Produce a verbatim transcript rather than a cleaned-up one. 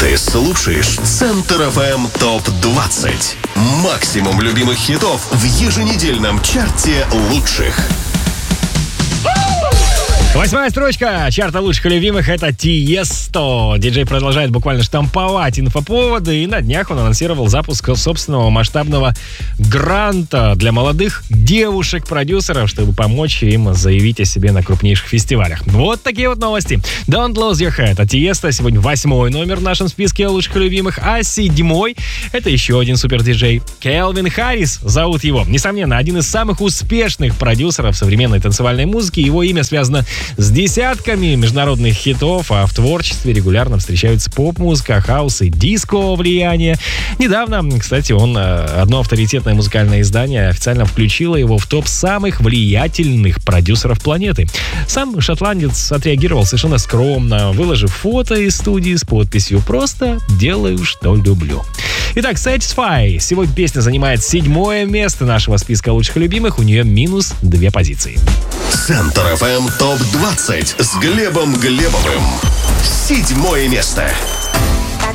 Ты слушаешь Центр эф эм топ двадцать. Максимум любимых хитов в еженедельном чарте лучших. Восьмая строчка чарта лучших и любимых — это Тиесто. Диджей продолжает буквально штамповать инфоповоды, и на днях он анонсировал запуск собственного масштабного гранта для молодых девушек-продюсеров, чтобы помочь им заявить о себе на крупнейших фестивалях. Вот такие вот новости. Don't Lose Your Head от Тиесто сегодня восьмой номер в нашем списке лучших и любимых, а седьмой — это еще один супер-диджей. Кэлвин Харрис зовут его. Несомненно, один из самых успешных продюсеров современной танцевальной музыки. Его имя связано с десятками международных хитов, а в творчестве регулярно встречаются поп-музыка, хаус и диско влияние. Недавно, кстати, он, одно авторитетное музыкальное издание официально включило его в топ самых влиятельных продюсеров планеты. Сам шотландец отреагировал совершенно скромно, выложив фото из студии с подписью «Просто делаю, что люблю». Итак, Satisfy. Сегодня песня занимает седьмое место нашего списка лучших и любимых. У нее минус две позиции. Центр эф эм топ двадцать с Глебом Глебовым. Седьмое место.